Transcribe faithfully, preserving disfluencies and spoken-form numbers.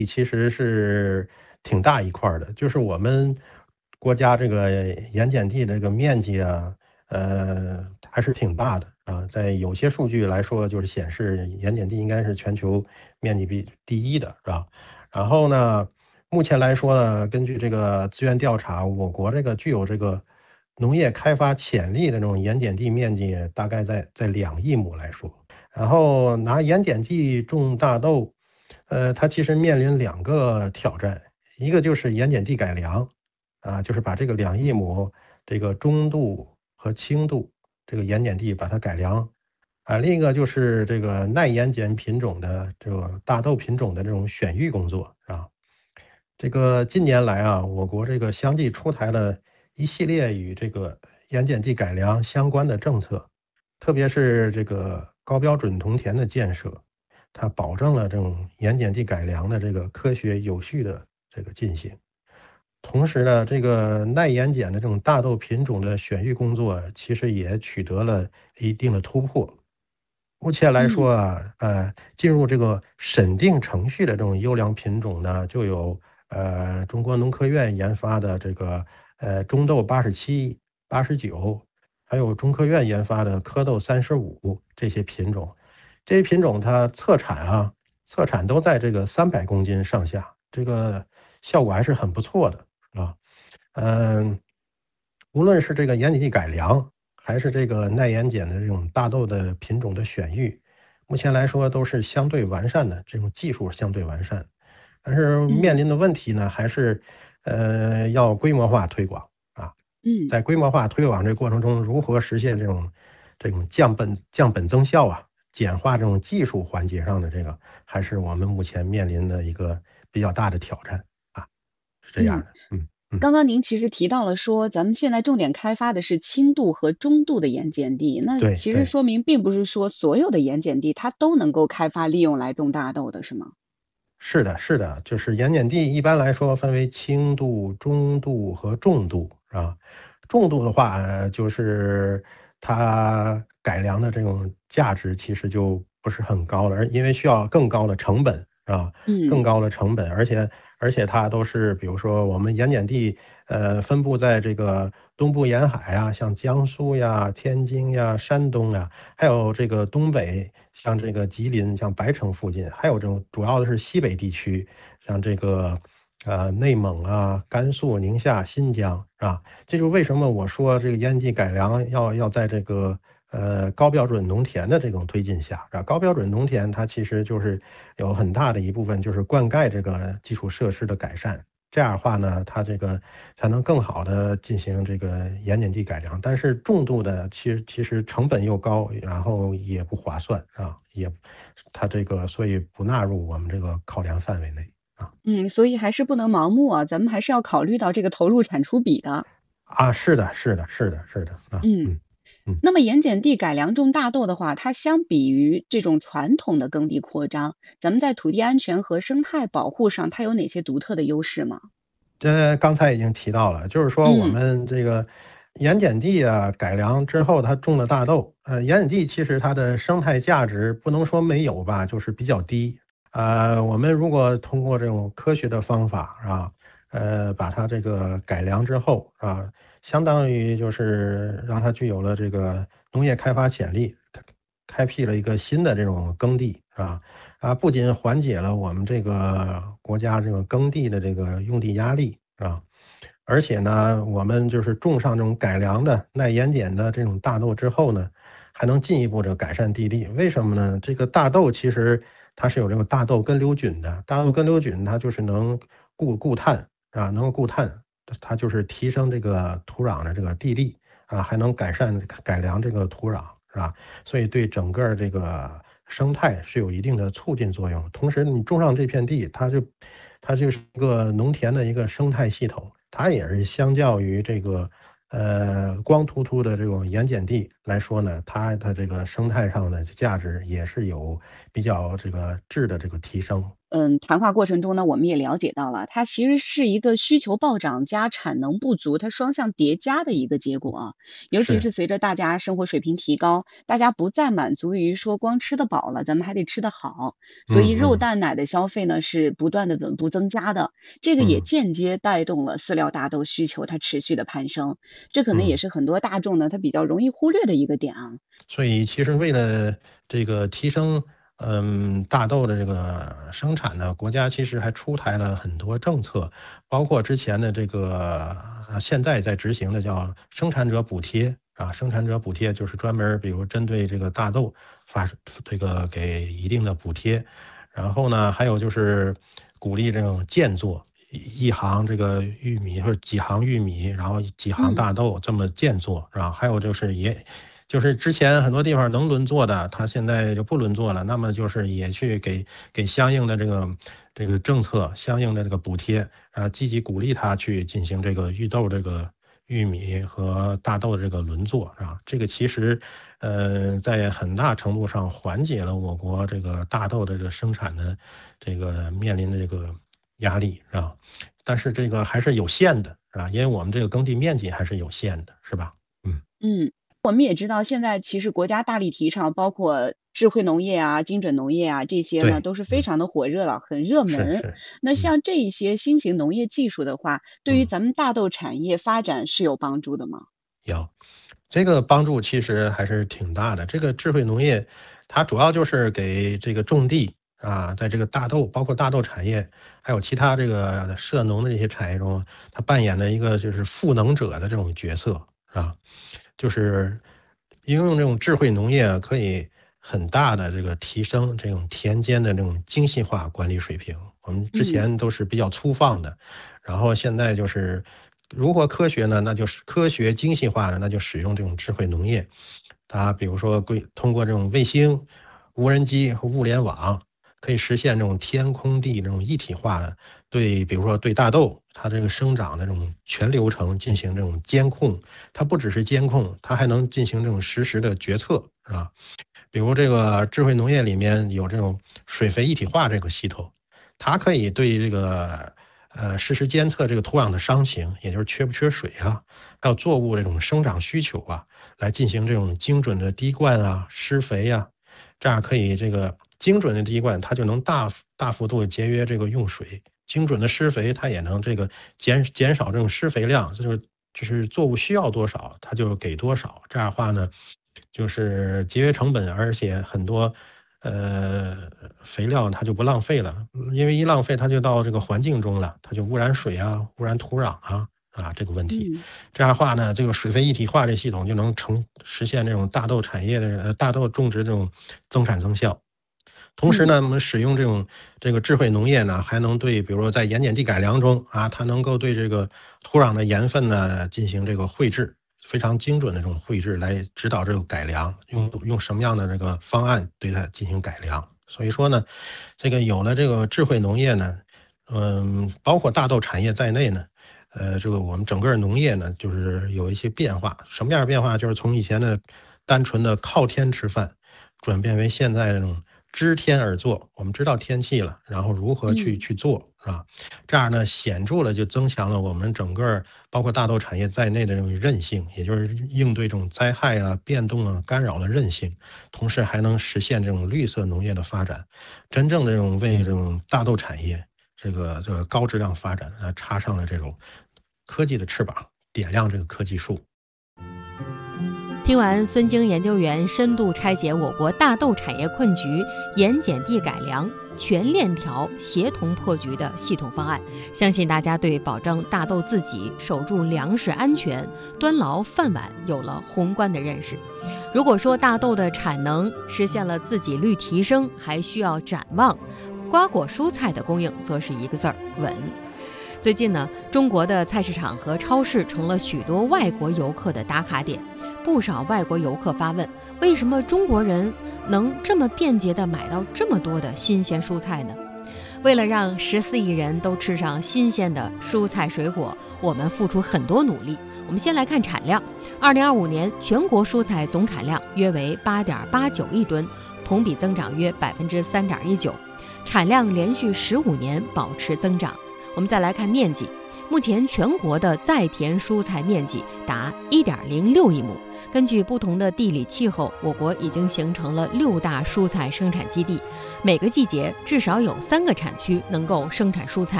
其实是挺大一块儿的，就是我们国家这个盐碱地这个面积啊，呃，还是挺大的啊。在有些数据来说，就是显示盐碱地应该是全球面积比第一的，是吧？然后呢，目前来说呢，根据这个资源调查，我国这个具有这个农业开发潜力的这种盐碱地面积大概在在两亿亩来说。然后拿盐碱地种大豆，呃，它其实面临两个挑战，一个就是盐碱地改良，啊，就是把这个两亿亩这个中度和轻度这个盐碱地把它改良，啊，另一个就是这个耐盐碱品种的这个大豆品种的这种选育工作啊。这个近年来啊，我国这个相继出台了一系列与这个盐碱地改良相关的政策，特别是这个高标准农田的建设，它保证了这种盐碱地改良的这个科学有序的这个进行。同时呢，这个耐盐碱的这种大豆品种的选育工作，其实也取得了一定的突破。目前来嗯。 说啊，呃，进入这个审定程序的这种优良品种呢，就有呃中国农科院研发的这个呃中豆八十七、八十九，还有中科院研发的蝌豆三十五这些品种。这些品种它测产啊，测产都在这个三百公斤上下，这个效果还是很不错的啊。嗯，无论是这个盐碱地改良，还是这个耐盐碱的这种大豆的品种的选育，目前来说都是相对完善的，这种技术相对完善。但是面嗯。 临的问题呢，还是呃要规模化推广啊。 嗯。 在规模化推广这个过程中，如何实现这种这种降本降本增效啊，简化这种技术环节上的这个，还是我们目前面临的一个比较大的挑战啊，是这样嗯。 的。嗯嗯， 刚刚您其实提到了说，咱们现在重点开发的是轻度和中度的盐碱地，那其实对对。 说明并不是说所有的盐碱地它都能够开发利用来种大豆的，是吗？ 是的，是的，就是盐碱地一般来说分为轻度、中度和重度，啊。重度的话，呃就是它改良的这种价值其实就不是很高了，而因为需要更高的成本，啊，更嗯。 高的成本，而且而且它都是比如说我们盐碱地，呃，分布在这个东部沿海啊，像江苏呀、天津呀、山东呀，还有这个东北，像这个吉林、像白城附近，还有这种主要的是西北地区，像这个呃内蒙啊、甘肃、宁夏、新疆啊。这就是为什么我说这个烟地改良要要在这个呃高标准农田的这种推进下，啊，高标准农田它其实就是有很大的一部分就是灌溉这个基础设施的改善。这样的话呢，它这个才能更好的进行这个盐碱地改良。但是重度的其实其实成本又高，然后也不划算啊，也它这个所以不纳入我们这个考量范围内啊。 嗯，所以还是不能盲目啊，咱们还是要考虑到这个投入产出比的。 啊，是的，是的，是的，是的啊。 嗯。 嗯嗯。 那么盐碱地改良种大豆的话，它相比于这种传统的耕地扩张，咱们在土地安全和生态保护上，它有哪些独特的优势吗？ 这刚才已经提到了，就是说我嗯。 们这个盐碱地啊，改良之后它种的大豆，呃，盐碱地其实它的生态价值不能说没有吧，就是比较低。呃，我们如果通过这种科学的方法啊，呃，把它这个改良之后啊，相当于就是让它具有了这个农业开发潜力，开开辟了一个新的这种耕地啊。啊，不仅缓解了我们这个国家这个耕地的这个用地压力啊，而且呢，我们就是种上这种改良的耐盐碱的这种大豆之后呢，还能进一步的改善地力。为什么呢？这个大豆其实它是有这个大豆根瘤菌的，大豆根瘤菌它就是能固固碳啊，能够固碳，它就是提升这个土壤的这个地力啊，还能改善改良这个土壤，是吧？所以对整个这个生态是有一定的促进作用。同时，你种上这片地，它就它就是一个农田的一个生态系统，它也是相较于这个呃光秃秃的这种盐碱地来说呢，它的这个生态上的价值也是有比较这个质的这个提升。 嗯，谈话过程中呢，我们也了解到了，它其实是一个需求暴涨加产能不足，它双向叠加的一个结果啊。尤其是， 是随着大家生活水平提高，大家不再满足于说光吃得饱了，咱们还得吃得好，所以肉嗯嗯蛋奶的消费呢是不断的稳步增加的，这个也嗯间接带动了饲料大豆需求它持续的攀升，这可能也嗯。 是很多大众呢他比较容易忽略的一个点啊。 所以其实为了这个提升嗯大豆的这个生产呢，国家其实还出台了很多政策，包括之前的这个呃现在在执行的叫生产者补贴啊，生产者补贴就是专门比如针对这个大豆发这个给一定的补贴，然后呢还有就是鼓励这种间作。一一行这个玉米或者几行玉米，然后几行嗯大豆这么间作，是吧？还有就是也就是之前很多地方能轮作的，它现在就不轮作了，那么就是也去给给相应的这个这个政策、相应的这个补贴啊，积极鼓励它去进行这个玉豆这个玉米和大豆的这个轮作啊。这个其实呃在很大程度上缓解了我国这个大豆的这个生产的这个面临的这个压力啊，但是这个还是有限的啊，因为我们这个耕地面积还是有限的，是吧？嗯。 嗯。我们也知道，现在其实国家大力提倡，包括智慧农业啊、精准农业啊这些呢， 对， 都是非嗯， 常的火热了，很热门。 是是， 那嗯像这一些新型农业技术的话，对于嗯， 咱们大豆产业发展是有帮助的吗？ 有，这个帮助其实还是挺大的。这个智慧农业，它主要就是给这个种地啊，在这个大豆，包括大豆产业，还有其他这个涉农的这些产业中，它扮演的一个就是赋能者的这种角色啊，就是应用这种智慧农业啊可以很大的这个提升这种田间的这种精细化管理水平。我们之嗯前都是比较粗放的，然后现在就是如何科学呢？那就是科学精细化的，那就使用这种智慧农业。它比如说归通过这种卫星、无人机和物联网，可以实现这种天空地这种一体化的对，比如说对大豆它这个生长的这种全流程进行这种监控。它不只是监控，它还能进行这种实时的决策，是吧？比如这个智慧农业里面有这种水肥一体化这个系统，它可以对这个呃实时监测这个土壤的伤情，也就是缺不缺水啊，还有作物这种生长需求啊，来进行这种精准的滴灌啊、施肥啊，这样可以这个精准的滴灌，它就能大大幅度节约这个用水；精准的施肥，它也能这个减减少这种施肥量，就是就是作物需要多少，它就给多少。这样的话呢，就是节约成本，而且很多呃肥料它就不浪费了，因为一浪费它就到这个环境中了，它就污染水啊、污染土壤啊啊这个问题。 嗯这样的话呢，这个水肥一体化这系统就能成实现这种大豆产业的呃大豆种植这种增产增效。同时嗯呢，我们使用这种这个智慧农业呢，还能对比如说在盐碱地改良中啊，它能够对这个土壤的盐分呢进行这个绘制，非常精准的这种绘制来指导这个改良，用用什么样的这个方案对它进行改良。所以说呢，这个有了这个智慧农业呢，嗯，包括大豆产业在内呢，呃，这个我们整个农业呢，就是有一些变化。什么样的变化？就是从以前的单纯的靠天吃饭，转变为现在这种知天而作。我们知道天气了，然后如何去嗯去做啊？这样呢，显著的就增强了我们整个包括大豆产业在内的这种韧性，也就是应对这种灾害啊、变动啊、干扰的韧性，同时还能实现这种绿色农业的发展，真正的这种为这种大豆产业这个这个高质量发展啊插上了这种科技的翅膀，点亮这个科技树。 听完孙京研究员深度拆解我国大豆产业困局、盐碱地改良、全链条协同破局的系统方案，相信大家对保证大豆自给、守住粮食安全、端牢饭碗有了宏观的认识。如果说大豆的产能实现了自给率提升，还需要展望，瓜果蔬菜的供应则是一个字儿稳。最近呢，中国的菜市场和超市成了许多外国游客的打卡点。不少外国游客发问，为什么中国人能这么便捷地买到这么多的新鲜蔬菜呢？为了让十四亿人都吃上新鲜的蔬菜水果，我们付出很多努力。我们先来看产量，二零二五年全国蔬菜总产量约为八点八九亿吨，同比增长约百分之三点一九。 产量连续十五年保持增长。我们再来看面积，目前全国的在田蔬菜面积达 一点零六亿亩。根据不同的地理气候，我国已经形成了六大蔬菜生产基地，每个季节至少有三个产区能够生产蔬菜。